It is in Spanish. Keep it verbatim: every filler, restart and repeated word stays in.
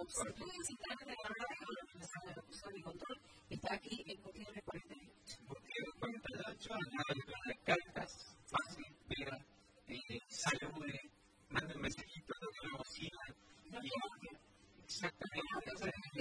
Si tú necesitas de la hora de usuario y control, está aquí en Gutiérrez cuarenta y ocho. Gutiérrez cuarenta y ocho, al lado de las cartas, fácil, pega, eh, salude, manda un mensajito de una bocina. No, y, exactamente.